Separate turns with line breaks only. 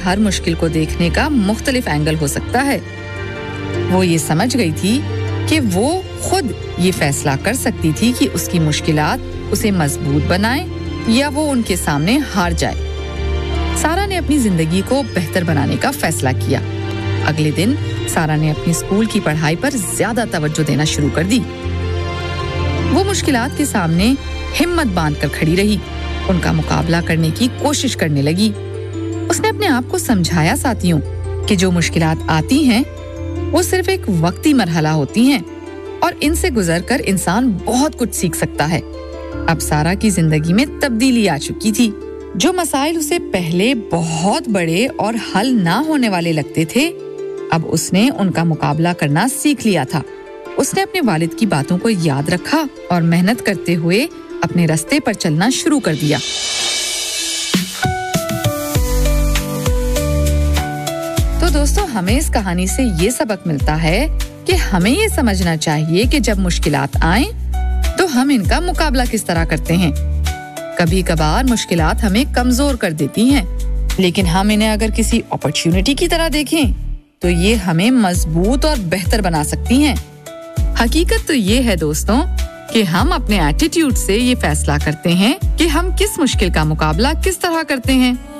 हर मुश्किल को देखने का मुख्तलिफ एंगल हो सकता है। वो ये समझ गई थी कि वो खुद ये फैसला कर सकती थी कि उसकी मुश्किलात उसे मजबूत बनाएं या वो उनके सामने हार जाए। सारा ने अपनी जिंदगी को बेहतर बनाने का फैसला किया। अगले दिन सारा ने अपनी स्कूल की पढ़ाई पर ज्यादा तवज्जो देना शुरू कर दी। वो मुश्किलात के सामने हिम्मत बांधकर खड़ी रही, उनका मुकाबला करने की कोशिश करने लगी। उसने अपने आप को समझाया साथियों कि जो मुश्किलात आती हैं वो सिर्फ एक वक्ती मरहला होती हैं और इनसे गुजरकर इंसान बहुत कुछ सीख सकता है। अब सारा की जिंदगी में तब्दीली आ चुकी थी। जो मसाइल उसे पहले बहुत बड़े और हल ना होने वाले लगते थे, अब उसने उनका मुकाबला करना सीख लिया था। उसने अपने वालिद की बातों को याद रखा और मेहनत करते हुए अपने रास्ते पर चलना शुरू कर दिया। तो दोस्तों, हमें इस कहानी से ये सबक मिलता है कि हमें ये समझना चाहिए कि जब मुश्किलात आएं तो हम इनका मुकाबला किस तरह करते हैं। कभी-कभार मुश्किलात हमें कमजोर कर देती हैं, लेकिन हम इन्हें अगर किसी अपॉर्चुनिटी की तरह देखें तो ये हमें मजबूत और बेहतर बना सकती हैं। हकीकत तो ये है दोस्तों कि हम अपने एटीट्यूड से ये फैसला करते हैं कि हम किस मुश्किल का मुकाबला किस तरह करते हैं।